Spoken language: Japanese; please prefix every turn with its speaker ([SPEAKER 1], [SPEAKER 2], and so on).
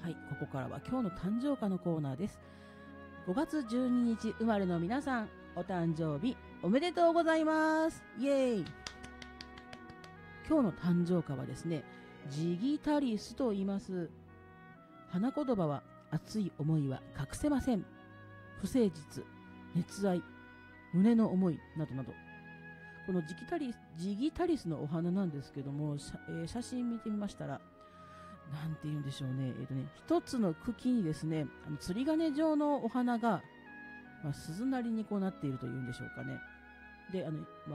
[SPEAKER 1] はい、ここからは今日の誕生花のコーナーです。5月12日生まれの皆さん、お誕生日おめでとうございます。イエーイ。今日の誕生花はですね、ジギタリスと言います。花言葉は熱い思いは隠せません。不誠実、熱愛、胸の思いなどなど。このジギタリスのお花なんですけども、写真見てみましたら、なんて言うんでしょうね。一つの茎にですね、釣り鐘状のお花が、鈴なりにこうなっているというんでしょうかね。で、